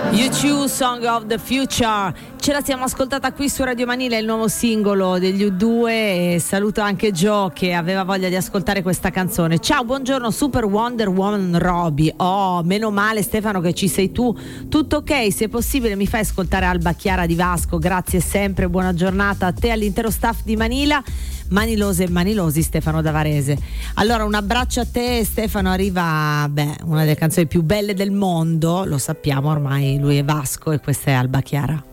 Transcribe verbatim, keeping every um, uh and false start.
U two Song of the Future, ce la siamo ascoltata qui su Radio Manila, il nuovo singolo degli U due, e saluto anche Joe che aveva voglia di ascoltare questa canzone. Ciao, buongiorno Super Wonder Woman Roby. Oh, meno male Stefano che ci sei tu, tutto ok, se possibile mi fai ascoltare Alba Chiara di Vasco, grazie sempre, buona giornata a te e all'intero staff di Manila. Manilose e manilosi, Stefano da Varese. Allora un abbraccio a te Stefano, arriva beh, una delle canzoni più belle del mondo, lo sappiamo ormai, lui è Vasco e questa è Alba Chiara.